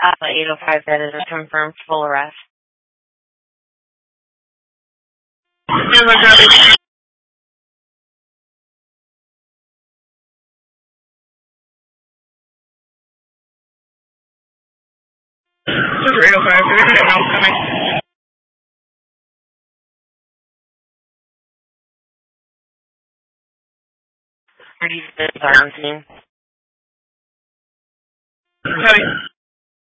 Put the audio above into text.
Alpha 805, that is a confirmed full arrest. Super 805, we're going to help coming. Are you on scene? Copy.